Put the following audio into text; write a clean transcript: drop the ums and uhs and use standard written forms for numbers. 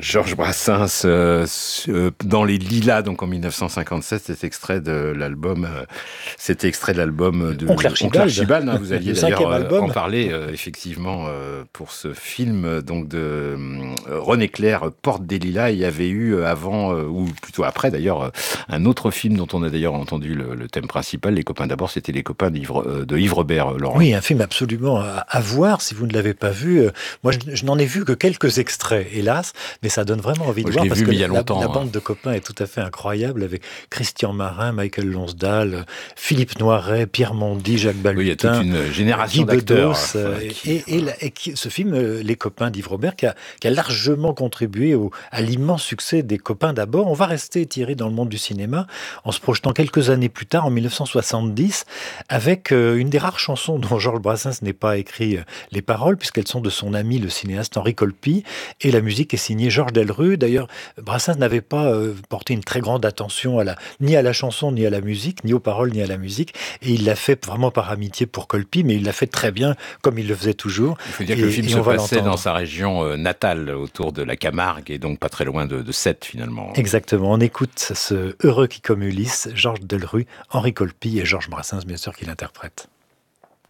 Georges Brassens, dans les Lilas, donc en 1957, cet extrait de l'album de Oncle Archibald, hein, vous alliez d'ailleurs en parler, effectivement, pour ce film donc de René Clair, Porte des Lilas. Il y avait eu avant, ou plutôt après d'ailleurs, un autre film dont on a d'ailleurs entendu le thème principal, Les copains d'abord, c'était Les copains de Yves Robert, Laurent. Oui, un film absolument à voir si vous ne l'avez pas vu. Moi, je n'en ai vu que quelques extraits, hélas, mais ça donne vraiment envie de voir parce que la bande de copains est tout à fait incroyable avec Christian Marin, Michael Lonsdale, Philippe Noiret, Pierre Mondy, Jacques Balutin. Oui, il y a toute une génération d'acteurs. Ce film, Les copains d'Yves Robert, qui a largement contribué à l'immense succès des copains d'abord. On va rester tiré dans le monde du cinéma en se projetant quelques années plus tard, en 1970, avec une des rares chansons dont Georges Brassens n'ait pas écrit les paroles, puisqu'elles sont de son ami le cinéaste Henri Colpi, et la musique est signée Georges Delrue. D'ailleurs, Brassens n'avait pas porté une très grande attention ni à la chanson, ni à la musique, ni aux paroles, ni à la musique, et il l'a fait vraiment par amitié pour Colpi, mais il l'a fait très bien, comme il le faisait toujours. Il faut dire que le film se passait dans sa région natale, autour de la Camargue, et donc pas très loin de Sète, finalement. Exactement, on écoute ce Heureux qui comme Ulysse, Georges Delrue, Henri Colpi et Georges Brassens, bien sûr, qui l'interprètent.